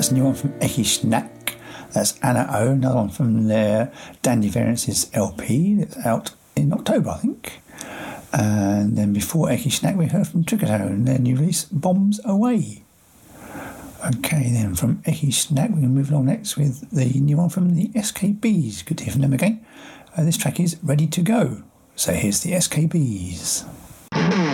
that's a new one from Eki Schnack. That's Anna O, another one from their Dandy Variances LP that's out in October, I think. And then before Eki Schnack, we heard from Tricketo and their new release, Bombs Away. Okay, then from Eki Schnack, we're going to move along next with the new one from the SKBs. Good to hear from them again. This track is Ready to Go. So here's the SKBs.